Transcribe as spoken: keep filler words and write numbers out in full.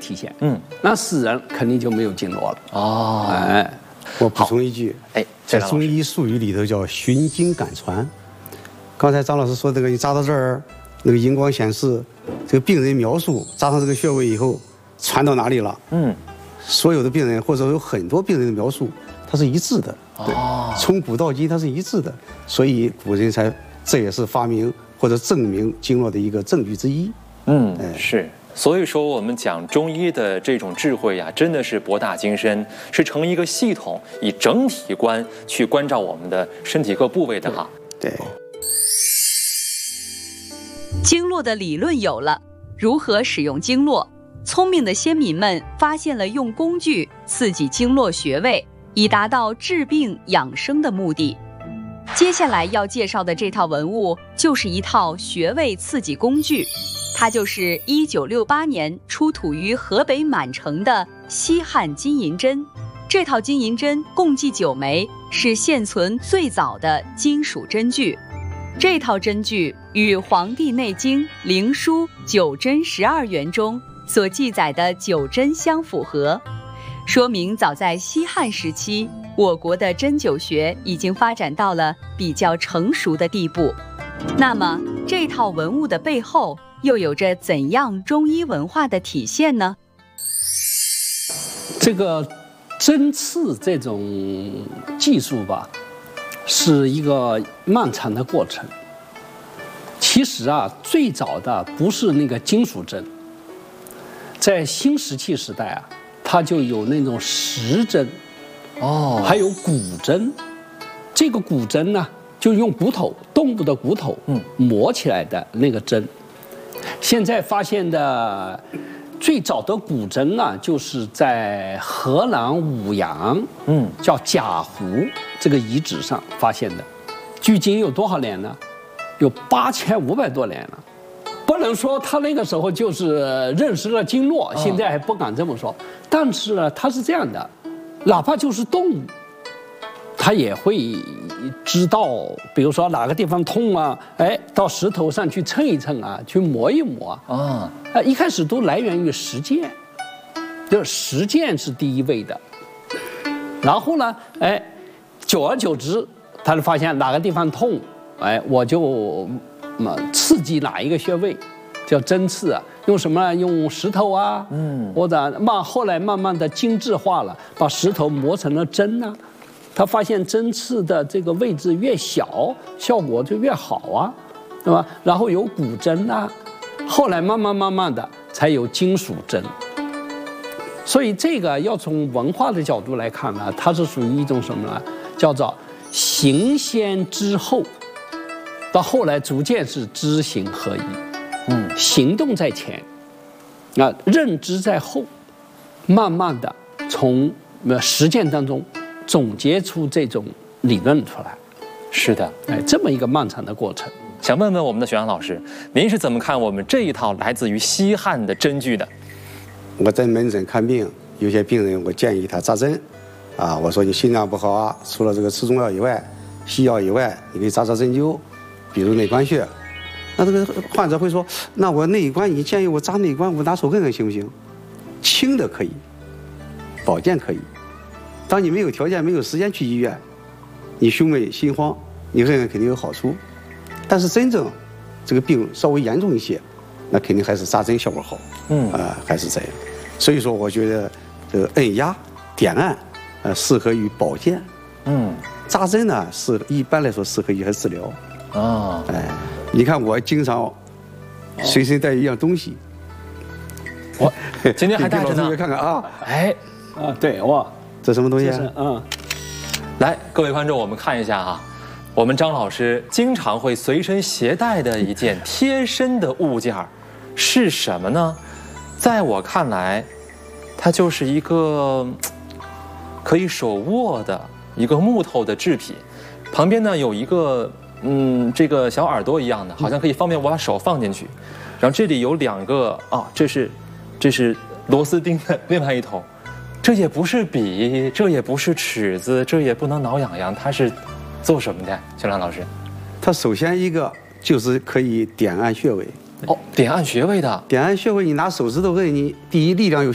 体现。 嗯， 那死人肯定就没有经络了。 哦， 哎， 我补充一句， 哎， 在中医术语里头叫循经感传。刚才张老师说这个，你扎到这儿，那个荧光显示，这个病人描述扎上这个穴位以后传到哪里了？嗯，所有的病人或者有很多病人的描述，它是一致的。对，哦、从古到今它是一致的，所以古人才这也是发明或者证明经络的一个证据之一。 嗯，哎、是。所以说，我们讲中医的这种智慧呀、啊，真的是博大精深，是成一个系统，以整体观去关照我们的身体各部位的哈。 对。 经络的理论有了，如何使用经络？聪明的先民们发现了用工具刺激经络穴位，以达到治病养生的目的。接下来要介绍的这套文物，就是一套穴位刺激工具。它就是一九六八年出土于河北满城的西汉金银针。这套金银针共计九枚，是现存最早的金属针具。这套针具与《黄帝内经·灵枢·九针十二元》中所记载的九针相符合，说明早在西汉时期，我国的针灸学已经发展到了比较成熟的地步。那么，这套文物的背后又有着怎样中医文化的体现呢？ 这个针刺这种技术吧，是一个漫长的过程。其实啊，最早的不是那个金属针，在新石器时代啊，它就有那种石针，哦，还有骨针。这个骨针呢，就用骨头，动物的骨头，嗯，磨起来的那个针。现在发现的最早的骨针呢，就是在河南舞阳，嗯，叫贾湖这个遗址上发现的。距今有多少年呢？有八千五百多年了。不能说他那个时候就是认识了经络，现在还不敢这么说。但是呢，他是这样的，哪怕就是动物，他也会知道，比如说哪个地方痛啊，哎，到石头上去蹭一蹭啊，去磨一磨啊。啊，一开始都来源于实践，就是实践是第一位的。然后呢，哎，久而久之，他就发现哪个地方痛，哎，我就嘛刺激哪一个穴位，叫针刺啊。用什么？用石头啊，嗯，或者慢后来慢慢的精致化了，把石头磨成了针啊。他发现针刺的这个位置越小，效果就越好啊，对吧？然后有骨针啊，后来慢慢慢慢的才有金属针。所以这个要从文化的角度来看呢，它是属于一种什么呢？叫做行先知后，到后来逐渐是知行合一。嗯，行动在前，啊，认知在后，慢慢的从实践当中总结出这种理论出来。 是的， 哎，这么一个漫长的过程。 想问问我们的徐阳老师，您是怎么看我们这一套来自于西汉的针具的？ 我在门诊看病，有些病人我建议他扎针，啊，我说你心脏不好啊，除了这个吃中药以外，西药以外，你可以扎扎针灸，比如内关穴。那这个患者会说，那我内关，你建议我扎内关，我拿手根根行不行？轻的可以，保健可以。当你没有条件、没有时间去医院，你胸闷心慌，你认为肯定有好处。但是真正这个病稍微严重一些，那肯定还是扎针效果好。嗯啊、呃，还是这样。所以说，我觉得这个按压、点按，呃，适合于保健。嗯，扎针呢是一般来说适合于还治疗。哦，哎，你看我经常随身带一样东西。 我今天还带着呢。 看看啊， 哎，啊，对，哇， 这什么东西啊？ 嗯， 来，各位观众，我们看一下啊，我们张老师经常会随身携带的一件贴身的物件是什么呢？在我看来，它就是一个可以手握的一个木头的制品，旁边呢有一个嗯这个小耳朵一样的，好像可以方便我把手放进去。然后这里有两个啊，这是这是螺丝钉的另外一头。这也不是笔，这也不是尺子，这也不能挠痒痒，它是做什么的？小梁老师， 它首先一个就是可以点按穴位。 哦，点按穴位的。 点按穴位，你拿手指头摁，你第一力量有